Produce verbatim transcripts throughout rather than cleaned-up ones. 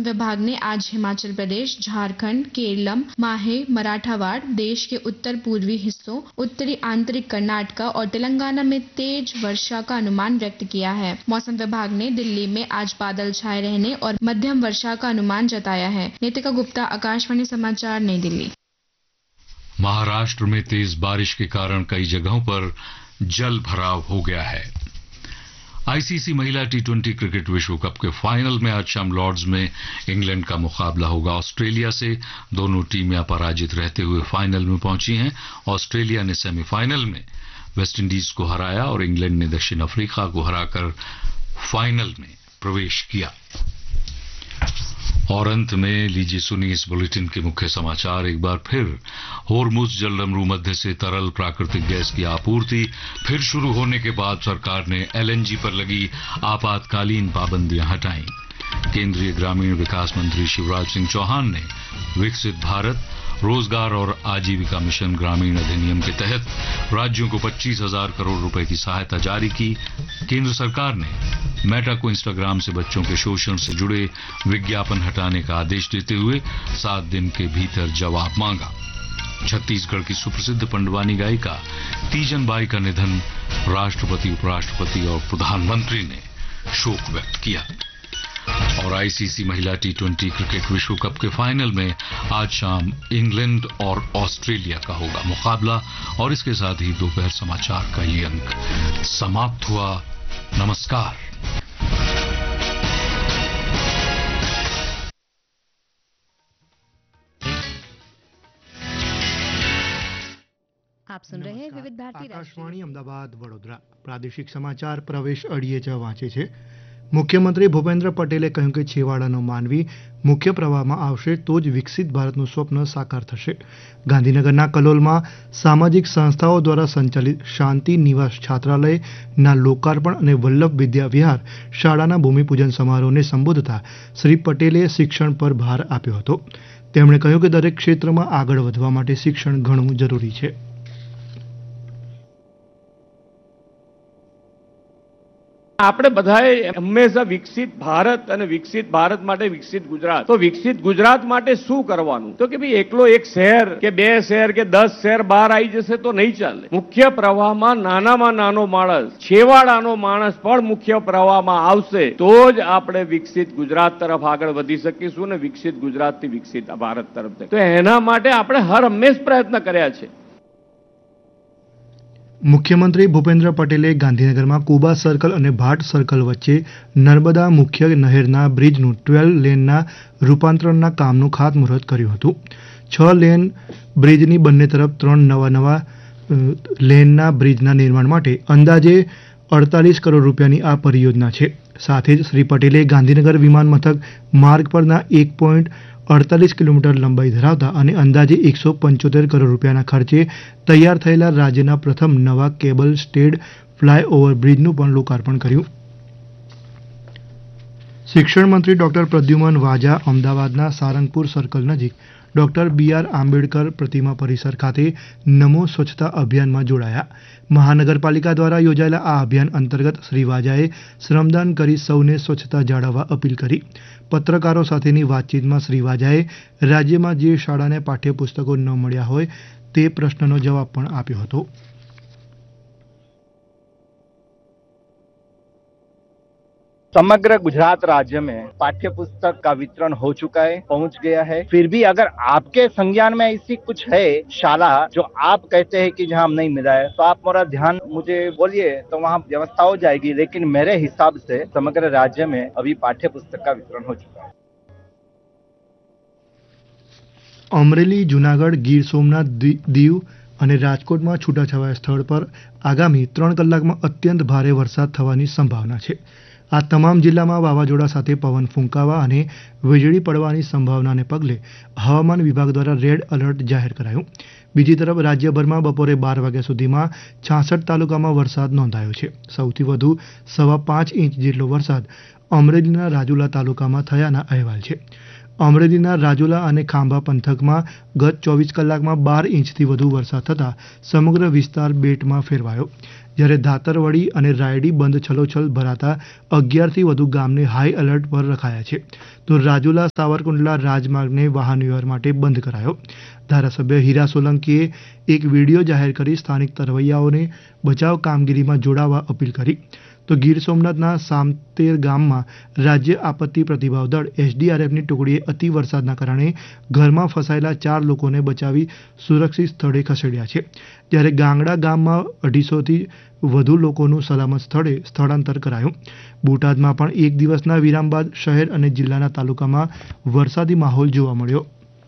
विभाग ने आज हिमाचल प्रदेश, झारखंड, केरलम, माहे, मराठावाड़, देश के उत्तर पूर्वी हिस्सों, उत्तरी आंतरिक कर्नाटका और तेलंगाना में तेज वर्षा का अनुमान व्यक्त किया है। मौसम विभाग ने दिल्ली में आज बादल छाए रहने और मध्यम वर्षा का अनुमान जताया है। नीतिका गुप्ता, आकाशवाणी समाचार, नई दिल्ली। महाराष्ट्र में तेज बारिश के कारण कई जगहों पर जल भराव हो गया है। आईसीसी महिला टी ट्वेंटी क्रिकेट विश्व कप के फाइनल में आज शाम लॉर्ड्स में इंग्लैंड का मुकाबला होगा ऑस्ट्रेलिया से। दोनों टीमें अपराजित रहते हुए फाइनल में पहुंची हैं। ऑस्ट्रेलिया ने सेमीफाइनल में वेस्टइंडीज को हराया और इंग्लैंड ने दक्षिण अफ्रीका को हराकर फाइनल में प्रवेश किया। और अंत में लीजिए सुनिए इस बुलेटिन के मुख्य समाचार एक बार फिर। होर्मुज जलडमरू मध्य से तरल प्राकृतिक गैस की आपूर्ति फिर शुरू होने के बाद सरकार ने एलएनजी पर लगी आपातकालीन पाबंदियां हटाई। केंद्रीय ग्रामीण विकास मंत्री शिवराज सिंह चौहान ने विकसित भारत रोजगार और आजीविका मिशन ग्रामीण अधिनियम के तहत राज्यों को पच्चीस हजार करोड़ रुपए की सहायता जारी की। केंद्र सरकार ने मेटा को इंस्टाग्राम से बच्चों के शोषण से जुड़े विज्ञापन हटाने का आदेश देते हुए सात दिन के भीतर जवाब मांगा। छत्तीसगढ़ की सुप्रसिद्ध पंडवानी गायिका तीजन बाई का निधन, राष्ट्रपति, उपराष्ट्रपति और प्रधानमंत्री ने शोक व्यक्त किया। और आईसीसी महिला टी ट्वेंटी क्रिकेट विश्व कप के फाइनल में आज शाम इंग्लैंड और ऑस्ट्रेलिया का होगा मुकाबला। और इसके साथ ही दोपहर समाचार का ये अंक समाप्त हुआ। नमस्कार। आप सुन रहे हैं विविध भारती आकाशवाणी अमदावाद वडोदरा। प्रादेशिक समाचार प्रवेश अड़ियेचा वांचे छे। मुख्यमंत्री भूपेन्द्र पटेले કહ્યું કે છેવાડાનો માનવી મુખ્ય પ્રવાહમાં આવશે તો જ વિકસિત ભારતનું સ્વપ્ન સાકાર થશે। ગાંધીનગરના કલોલમાં સામાજિક સંસ્થાઓ દ્વારા સંચાલિત શાંતિ નિવાસ છાત્રાલયના લોકાર્પણ અને વલ્લભ વિદ્યા વિહાર શાળાના ભૂમિપૂજન સમારોહને સંબોધતા શ્રી પટેલે શિક્ષણ પર ભાર આપ્યો હતો। તેમણે કહ્યું કે દરેક ક્ષેત્રમાં આગળ વધવા માટે શિક્ષણ ઘણું જરૂરી છે। આપણે બધાએ હંમેશા વિકસિત ભારત અને વિકસિત ભારત માટે વિકસિત ગુજરાત, તો વિકસિત ગુજરાત માટે શું કરવાનું? તો કે ભાઈ એકલો એક શહેર કે બે શહેર કે દસ શહેર બહાર આવી જશે તો નહીં ચાલે। મુખ્ય પ્રવાહમાં નાનામાં નાનો માણસ, છેવાડાનો માણસ પણ મુખ્ય પ્રવાહમાં આવશે તો જ આપણે વિકસિત ગુજરાત તરફ આગળ વધી શકીશું ને વિકસિત ગુજરાતથી વિકસિત ભારત તરફ। તો એના માટે આપણે હર હંમેશ પ્રયત્ન કર્યા છે। મુખ્યમંત્રી ભૂપેન્દ્ર પટેલે ગાંધીનગરમાં કુબા સર્કલ અને ભાટ સર્કલ વચ્ચે નર્મદા મુખ્ય નહેરના બ્રિજનું ટ્વેલ્વ લેનના રૂપાંતરણના કામનું ખાતમુહૂર્ત કર્યું હતું। છ લેન બ્રિજની બંને તરફ ત્રણ નવા નવા લેનના બ્રિજના નિર્માણ માટે અંદાજે અડતાલીસ કરોડ રૂપિયાની આ પરિયોજના છે। સાથે જ શ્રી પટેલે ગાંધીનગર વિમાન મથક માર્ગ પરના એક પોઈન્ટ અડતાલીસ કિલોમીટર લંબાઈ ધરાવતા અને અંદાજે એકસો પંચોતેર કરોડ રૂપિયાના ખર્ચે તૈયાર થયેલા રાજ્યના પ્રથમ નવા કેબલ સ્ટેડ ફ્લાયઓવર બ્રિજનું પણ લોકાર્પણ કર્યું। શિક્ષણ મંત્રી ડોક્ટર પ્રદ્યુમન વાજા અમદાવાદના સારંગપુર સર્કલ નજીક ડોક્ટર બી આર આંબેડકર પ્રતિમા પરિસર ખાતે નમો સ્વચ્છતા અભિયાનમાં જોડાયા। મહાનગરપાલિકા દ્વારા યોજાયેલા આ અભિયાન અંતર્ગત શ્રી વાજાએ શ્રમદાન કરી સૌને સ્વચ્છતા જાળવવા અપીલ કરી। પત્રકારો સાથેની વાતચીતમાં શ્રી વાજાએ રાજ્યમાં જે શાળાને પાઠ્યપુસ્તકો ન મળ્યા હોય તે પ્રશ્નનો જવાબ પણ આપ્યો હતો। समग्र गुजरात राज्य में पाठ्य पुस्तक का वितरण हो चुका है, पहुंच गया है। फिर भी अगर आपके संज्ञान में ऐसी कुछ है शाला जो आप कहते हैं कि जहां नहीं मिला है तो आप मेरा ध्यान मुझे बोलिए तो वहां व्यवस्था हो जाएगी। लेकिन मेरे हिसाब से समग्र राज्य में अभी पाठ्य पुस्तक का वितरण हो चुका है। अमरेली, जूनागढ़, गीर सोमनाथ, दीव અને રાજકોટમાં છૂટાછવાયા સ્થળ પર આગામી ત્રણ કલાકમાં અત્યંત ભારે વરસાદ થવાની સંભાવના છે। આ તમામ જિલ્લામાં વાવાઝોડા સાથે પવન ફૂંકાવા અને વીજળી પડવાની સંભાવનાને પગલે હવામાન વિભાગ દ્વારા રેડ એલર્ટ જાહેર કરાયું। બીજી તરફ રાજ્યભરમાં બપોરે બાર વાગ્યા સુધીમાં છાસઠ તાલુકામાં વરસાદ નોંધાયો છે। સૌથી વધુ સવા પાંચ ઇંચ જેટલો વરસાદ અમરેલીના રાજુલા તાલુકામાં થયાના અહેવાલ છે। અમરેલીના રાજુલા અને ખાંભા પંથકમાં ગત ચોવીસ કલાકમાં બાર ઇંચથી વધુ વરસાદ થતાં સમગ્ર વિસ્તાર બેટમાં ફેરવાયો, જ્યારે ધાતરવડી અને રાયડી બંધ છલોછલ ભરાતા અગિયારથી વધુ ગામને હાઈ એલર્ટ પર રખાયા છે, તો રાજુલા સાવરકુંડલા રાજમાર્ગને વાહન વ્યવહાર માટે બંધ કરાયો. ધારાસભ્ય હીરા સોલંકીએ એક વિડીયો જાહેર કરી સ્થાનિક તરવૈયાઓને બચાવ કામગીરીમાં જોડાવા અપીલ કરી. તો ગીર સોમનાથના સામતેર ગામમાં રાજ્ય આપત્તિ પ્રતિભાવ દળ એસડીઆરએફની ટુકડીએ અતિ વરસાદના કારણે ઘરમાં ફસાયેલા ચાર લોકોને બચાવી સુરક્ષિત સ્થળે ખસેડ્યા છે, જ્યારે ગાંગડા ગામમાં અઢીસોથી વધુ લોકોનું સલામત સ્થળે સ્થળાંતર કરાયું. બોટાદમાં પણ એક દિવસના વિરામ બાદ શહેર અને જિલ્લાના તાલુકામાં વરસાદી માહોલ જોવા મળ્યો.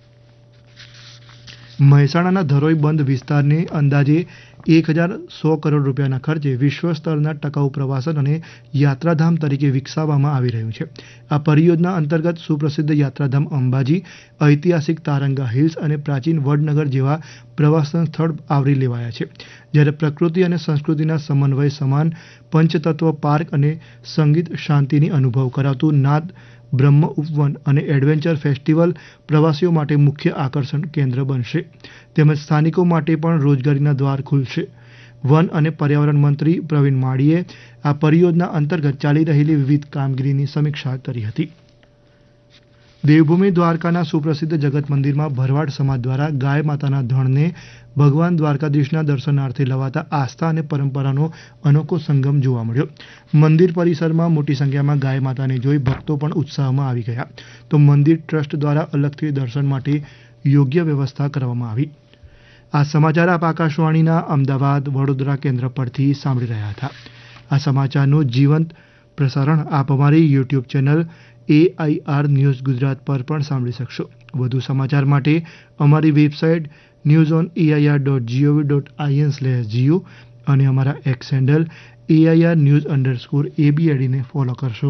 મહેસાણાના ધરોઈ બંધ વિસ્તારને અંદાજે એક હજાર સો કરોડ રૂપિયાના ખર્ચે વિશ્વ સ્તરના ટકાઉ પ્રવાસન અને યાત્રાધામ તરીકે વિકસાવવામાં આવી રહ્યું છે. આ પરિયોજના અંતર્ગત સુપ્રસિદ્ધ યાત્રાધામ અંબાજી, ઐતિહાસિક તારંગા હિલ્સ અને પ્રાચીન વડનગર જેવા પ્રવાસન સ્થળ આવરી લેવાયા છે, જ્યારે પ્રકૃતિ અને સંસ્કૃતિના સમન્વય સમાન પંચતત્વ પાર્ક અને સંગીત શાંતિની અનુભવ કરાવતું નાદ બ્રહ્મ ઉપવન અને એડવેન્ચર ફેસ્ટિવલ પ્રવાસીઓ માટે મુખ્ય આકર્ષણ કેન્દ્ર બનશે, તેમજ સ્થાનિકો માટે પણ રોજગારીના દ્વાર ખુલશે. વન અને પર્યાવરણ મંત્રી પ્રવીણ માળીએ આ પરિયોજના અંતર્ગત ચાલી રહેલી વિવિધ કામગીરીની સમીક્ષા કરી હતી. દેવભૂમિ દ્વારકાના સુપ્રસિદ્ધ જગત મંદિરમાં ભરવાડ સમાજ દ્વારા ગાય માતાના ધણને ભગવાન દ્વારકાધીશના દર્શનાર્થે લવાતા આસ્થા અને પરંપરાનો અનોખો સંગમ જોવા મળ્યો. મંદિર પરિસરમાં મોટી સંખ્યામાં ગાય માતાને જોઈ ભક્તો પણ ઉત્સાહમાં આવી ગયા, તો મંદિર ટ્રસ્ટ દ્વારા અલગથી દર્શન માટે યોગ્ય વ્યવસ્થા કરવામાં આવી. આ સમાચાર આપ આકાશવાણીના અમદાવાદ વડોદરા કેન્દ્ર પરથી સાંભળી રહ્યા હતા. આ સમાચારનું જીવંત પ્રસારણ આપ અમારી YouTube channel AIR news Gujarat પર પણ સાંભળી શકશો. વધુ સમાચાર માટે અમારી website news on AIR dot GOV dot IN slash GU અને અમારા x handle AIR news underscore એબીએડીને follow કરશો.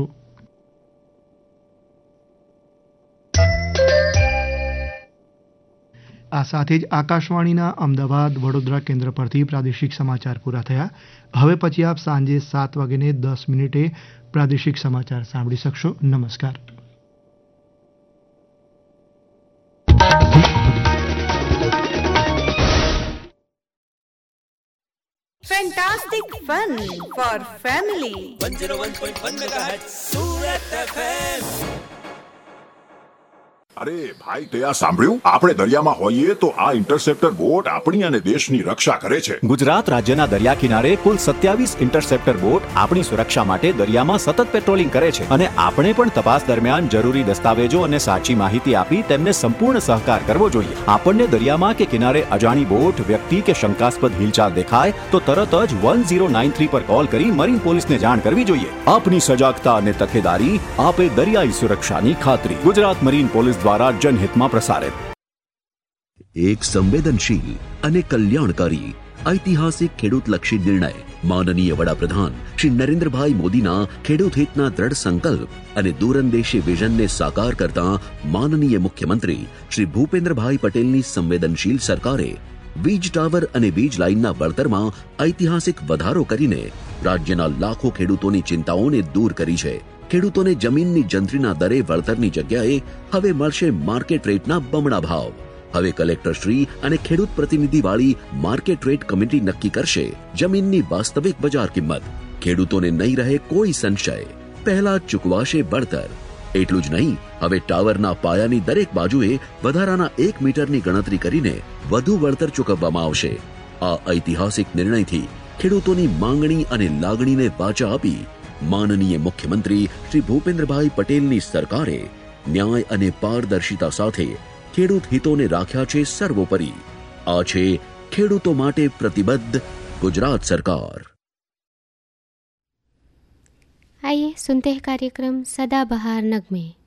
આ સાથે જ આકાશવાણીના અમદાવાદ વડોદરા કેન્દ્ર પરથી પ્રાદેશિક સમાચાર પૂરા થયા. હવે પછી આપ સાંજે સાત વાગ્યે દસ મિનિટે પ્રાદેશિક સમાચાર સાંભળી શકશો. નમસ્કાર. Fantastic fun for family. one oh one point one megahertz Surat F M. અરે ભાઈ, તે આ સાંભળ્યું? આપણે દરિયામાં હોઈએ તો આ ઇન્ટરસેપ્ટર બોટ આપણી અને દેશની રક્ષા કરે છે. ગુજરાત રાજ્યના દરિયા કિનારે કુલ સત્યાવીસ ઇન્ટરસેપ્ટર બોટ આપણી સુરક્ષા માટે દરિયામાં સતત પેટ્રોલિંગ કરે છે અને આપણે પણ તપાસ દરમિયાન જરૂરી દસ્તાવેજો અને સાચી માહિતી આપી તેમને સંપૂર્ણ સહકાર કરવો જોઈએ. આપણને દરિયામાં કે કિનારે અજાણી બોટ, વ્યક્તિ કે શંકાસ્પદ હિલચાલ દેખાય તો તરત જ વન ઝીરો નાઇન થ્રી પર કોલ કરી મરીન પોલીસને જાણ કરવી જોઈએ. આપની સજાગતા અને તકેદારી આપે દરિયાઈ સુરક્ષાની ખાતરી. ગુજરાત મરીન પોલીસ દ્વારા જનહિતમાં પ્રસારિત. એક સંવેદનશીલ અને કલ્યાણકારી ઐતિહાસિક ખેડૂતલક્ષી નિર્ણય માનનીય વડાપ્રધાન શ્રી નરેન્દ્રભાઈ મોદીના ખેડૂત હિતના દ્રઢ સંકલ્પ અને દૂરંદેશી વિઝનને સાકાર કરતા માનનીય મુખ્યમંત્રી શ્રી ભૂપેન્દ્રભાઈ પટેલની સંવેદનશીલ સરકારે વીજ ટાવર અને વીજ લાઇનના વળતરમાં ઐતિહાસિક વધારો કરીને રાજ્યના લાખો ખેડૂતોની ચિંતાઓને દૂર કરી છે. ખેડૂતોને જમીનની જંત્રીના દરે વળતરની જગ્યાએ હવે મળશે માર્કેટ રેટના બમણા ભાવ. હવે કલેક્ટરશ્રી અને ખેડૂત પ્રતિનિધિવાળી માર્કેટ રેટ કમિટી નક્કી કરશે જમીનની વાસ્તવિક બજાર કિંમત. ખેડૂતોને નહીં રહે કોઈ સંશય, પહેલા ચૂકવાશે વળતર. એટલું જ નહીં, હવે ટાવરના પાયાની દરેક બાજુએ વધારાના એક મીટરની ગણતરી કરીને વધુ વળતર ચૂકવવામાં આવશે. આ ઐતિહાસિક નિર્ણયથી ખેડૂતોની માંગણી અને લાગણીને વાચા આપી માનનીય મુખ્યમંત્રી શ્રી ભૂપેન્દ્રભાઈ પટેલની સરકારે ન્યાય અને પારદર્શિતા સાથે ખેડૂત હિતોને રાખ્યા છે સર્વોપરી. આ છે ખેડૂતો માટે પ્રતિબદ્ધ गुजरात सरकार. आइए सुनते हैं कार्यक्रम सदाबहार नगमे.